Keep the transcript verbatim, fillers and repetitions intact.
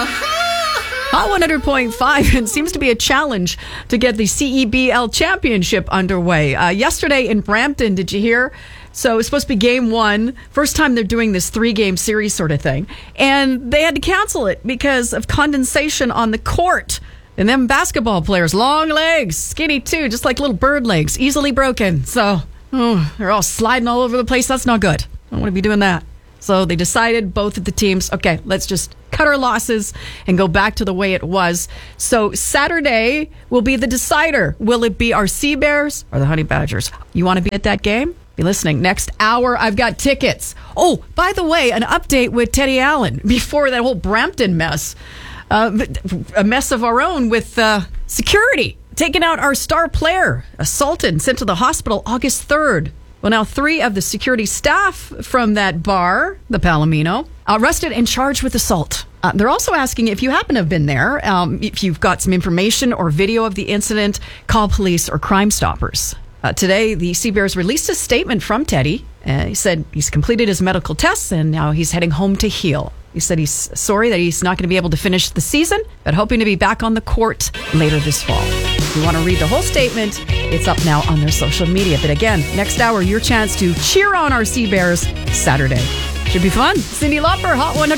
Hot one hundred point five, and seems to be a challenge to get the C E B L championship underway. Uh, yesterday in Brampton, did you hear? So it's supposed to be game one. First time they're doing this three-game series sort of thing. And they had to cancel it because of condensation on the court. And them basketball players, long legs, skinny too, just like little bird legs, easily broken. So oh, they're all sliding all over the place. That's not good. I don't want to be doing that. So they decided, both of the teams, okay, let's just cut our losses and go back to the way it was. So Saturday will be the decider. Will it be our Sea Bears or the Honey Badgers? You want to be at that game? Be listening. Next hour, I've got tickets. Oh, by the way, an update with Teddy Allen before that whole Brampton mess. Uh, a mess of our own with uh, security. Taking out our star player, assaulted and sent to the hospital August third. Well, now three of the security staff from that bar, the Palomino, arrested and charged with assault. Uh, they're also asking if you happen to have been there, um, if you've got some information or video of the incident, call police or Crime Stoppers. Uh, today, the Sea Bears released a statement from Teddy. Uh, he said he's completed his medical tests and now he's heading home to heal. He said he's sorry that he's not going to be able to finish the season, but hoping to be back on the court later this fall. If you want to read the whole statement, it's up now on their social media. But again, next hour, your chance to cheer on our Sea Bears Saturday. Should be fun. Cindy Lauper, Hot one hundred.